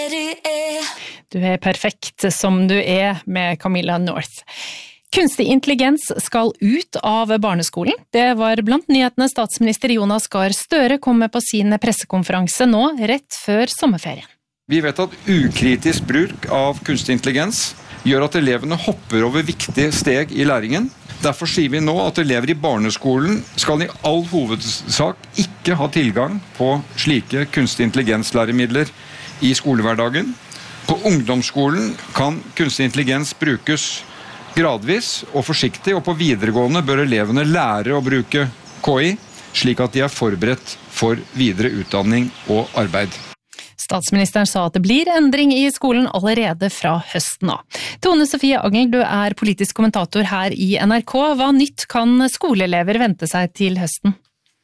Du perfekt som du med Camilla North. Kunstig intelligens skal ut av barneskolen. Det var blant nyhetene statsminister Jonas Gahr Støre kom med på sin pressekonferanse nå, rett før sommerferien. Vi vet at ukritisk bruk av kunstig intelligens gjør at elevene hopper over viktige steg i læringen. Derfor sier vi nå at elever i barneskolen skal i all hovedsak ikke ha tilgang på slike kunstig intelligenslæremidler i skolehverdagen. På ungdomsskolen kan kunstig intelligens brukes gradvis og forsiktig, og på videregående bør elevene lære å bruke KI, slik at de forberedt for videre utdanning og arbeid. Statsministeren sa at det blir endring i skolen allerede fra høsten av. Tone Sofie Agel, du politisk kommentator her i NRK. Hva nytt kan skoleelever vente seg til høsten?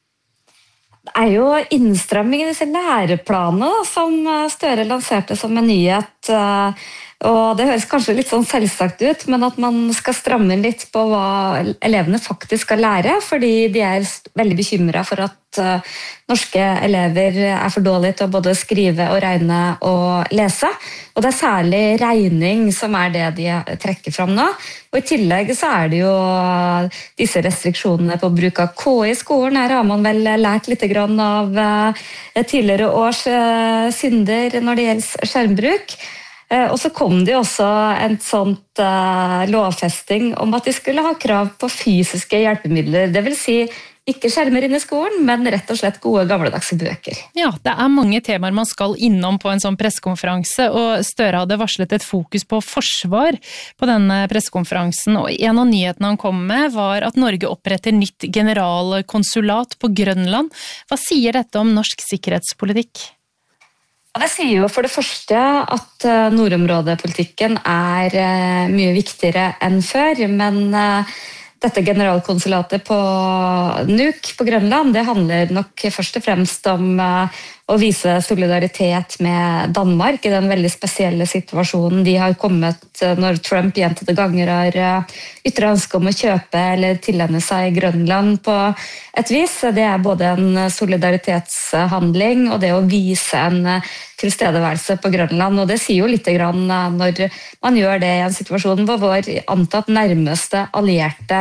Det jo innstramming i disse læreplanene som Støre lanserte som en nyhet. Og det høres kanskje litt sånn selvsagt ut, men at man skal stramme inn litt på hva elevene faktisk skal lære, fordi de veldig bekymret for at norske elever for dårlige til å både skrive og regne og lese. Og det særlig regning som det de trekker fram nå. Og i tillegg så det jo disse restriksjonene på bruk av KI i skolen. Her har man vel lært litt grann av tidligere års synder når det gjelder skjermbruk. Og så kom det jo også en sånt lovfesting om at de skulle ha krav på fysiske hjelpemidler. Det vil si ikke skjermer inn i skolen, men rett og slett gode gamledagse bøker. Ja, det mange temaer man skal innom på en sånn pressekonferanse, og Støre hadde varslet et fokus på forsvar på denne pressekonferansen. Og en av nyhetene han kom med var at Norge oppretter nytt generalkonsulat på Grønland. Hva sier dette om norsk sikkerhetspolitikk? Det sier jo for det første at nordområdepolitikken mye viktigere enn før, men dette generalkonsulatet på Nuuk på Grønland, det handler nok først og fremst om å vise solidaritet med Danmark i den veldig spesielle situasjonen de har kommet når Trump gjentatte ganger har ytret ønske om å kjøpe eller tilegne seg Grønland på et vis. Det både en solidaritetshandling og det å vise en tilstedeværelse på Grønland, og det sier jo litt grann når man gjør det i en situasjon hvor vår antatt nærmeste allierte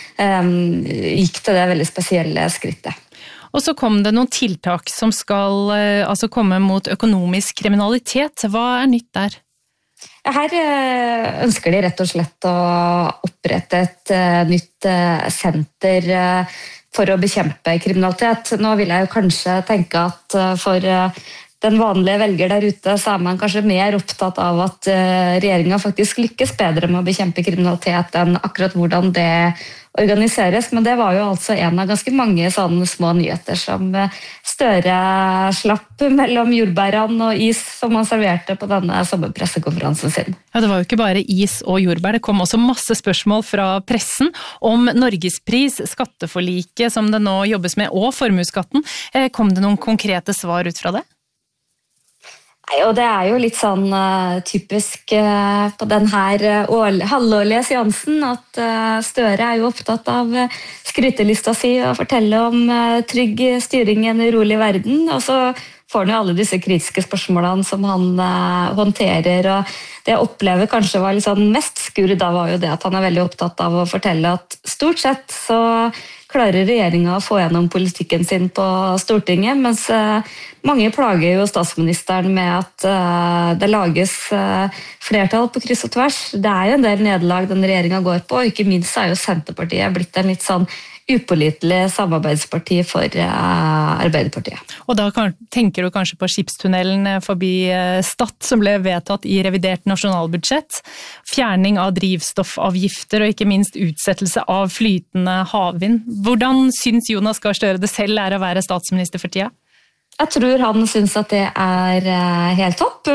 gikk til det veldig spesielle skrittet. Og så kom det noen tiltak som skal komme mot økonomisk kriminalitet. Hva nytt der? Her ønsker de rett og slett å opprette et nytt senter for å bekjempe kriminalitet. Nå vil jeg jo kanskje tenke at for den vanlige velger der ute, så man kanskje mer opptatt av at regjeringen faktisk lykkes bedre med å bekjempe kriminalitet enn akkurat hvordan det organiseres. Men det var jo altså en av ganske mange sånne små nyheter som Støre slapp mellom jordbærene og is som han serverte på denne sommerpressekonferansen sin. Ja, det var jo ikke bare is og jordbær, det kom også masse spørsmål fra pressen om Norgespris, skatteforliket som det nå jobbes med, og formuesskatten. Kom det noen konkrete svar ut fra det? Og det jo litt sånn typisk på den her halvårlige seansen at Støre jo opptatt av skrytelista si og fortelle om trygg styring i en urolig verden, og så får han jo alle disse kritiske spørsmålene som han håndterer, og det jeg opplever kanskje var litt sånn mest skurr da var jo det at han veldig opptatt av å fortelle at stort sett så klarer regjeringen å få gjennom politikken sin på Stortinget, mens mange plager jo statsministeren med at det lages flertall på kryss og tvers. Det jo en del nederlag den regjeringen går på, og ikke minst jo Senterpartiet blitt en litt sånn upålitelig samarbeidsparti for Arbeiderpartiet. Og da tenker du kanskje på skipstunnelen forbi Stad som ble vedtatt i revidert nasjonalbudsjett, fjerning av drivstoffavgifter og ikke minst utsettelse av flytende havvind. Hvordan syns Jonas Gahr Støre det selv å være statsminister for tida? Jeg tror han syns at det helt topp.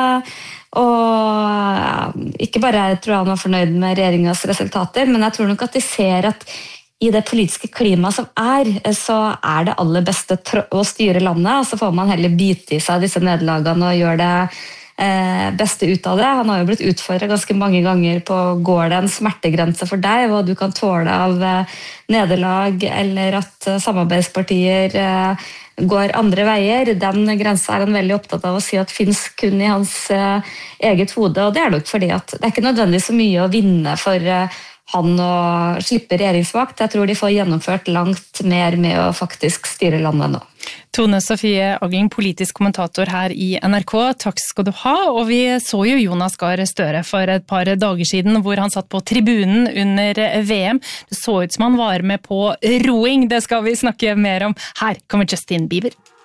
Og ikke bare tror jeg han var fornøyd med regjeringens resultater, men jeg tror nok at de ser at i det politiske klimaet som så det aller beste å styre landet, og så får man heller bite i seg disse nederlagene og gjøre det beste ut av det. Han har jo blitt utfordret ganske mange ganger på går det en smertegrense for deg, hva du kan tåle av nederlag, eller at samarbeidspartier går andre veier. Den grensen han veldig opptatt av å si at finnes kun i hans eget hode, og det nok fordi at det ikke nødvendig så mye å vinne for han å slippe regjeringsmakt. Jeg tror de får gjennomført langt mer med å faktisk styre landet nå. Tone Sofie Aglen, politisk kommentator her i NRK, takk skal du ha. Og vi så jo Jonas Gahr Støre for et par dager siden, hvor han satt på tribunen under VM. Det så ut som han var med på roing, det skal vi snakke mer om. Her kommer Justin Bieber.